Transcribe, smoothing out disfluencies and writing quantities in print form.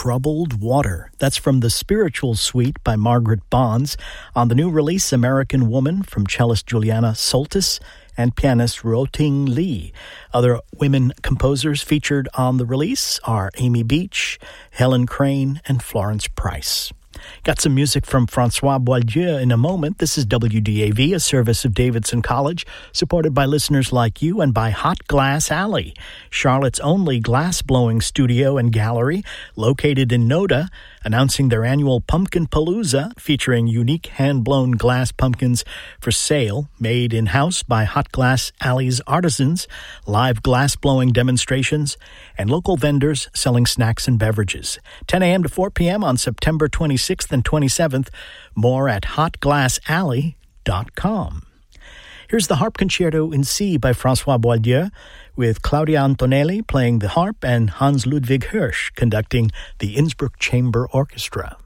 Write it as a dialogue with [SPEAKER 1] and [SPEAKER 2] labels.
[SPEAKER 1] Troubled Water. That's from the Spiritual Suite by Margaret Bonds on the new release American Woman from cellist Juliana Soltis and pianist Ruoting Lee. Other women composers featured on the release are Amy Beach, Helen Crane, and Florence Price. Got some music from Francois Boieldieu in a moment. This is WDAV, a service of Davidson College, supported by listeners like you and by Hot Glass Alley, Charlotte's only glass-blowing studio and gallery, located in Noda, announcing their annual Pumpkin Palooza, featuring unique hand-blown glass pumpkins for sale, made in-house by Hot Glass Alley's artisans, live glass-blowing demonstrations, and local vendors selling snacks and beverages. 10 a.m. to 4 p.m. on September 26th and 27th. More at hotglassalley.com. Here's the Harp Concerto in C by Francois Boieldieu, with Claudia Antonelli playing the harp and Hans Ludwig Hirsch conducting the Innsbruck Chamber Orchestra.